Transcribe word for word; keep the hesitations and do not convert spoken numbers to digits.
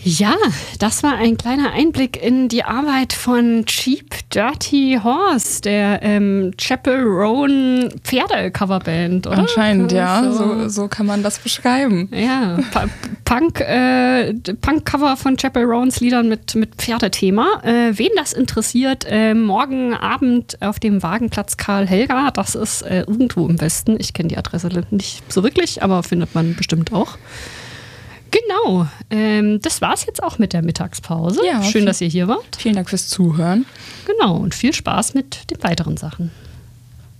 Ja, das war ein kleiner Einblick in die Arbeit von Cheap Dirty Horse, der ähm, Chapel Roan Pferde-Coverband, oder? Anscheinend, ja. So, so, so kann man das beschreiben. Ja, pa- Punk, äh, Punk-Cover von Chapel Roans Liedern mit, mit Pferdethema. Äh, wen das interessiert, äh, morgen Abend auf dem Wagenplatz Karl Helga, das ist äh, irgendwo im Westen. Ich kenne die Adresse nicht so wirklich, aber findet man bestimmt auch. Genau, ähm, das war's jetzt auch mit der Mittagspause. Ja, schön, viel, dass ihr hier wart. Vielen Dank fürs Zuhören. Genau, und viel Spaß mit den weiteren Sachen.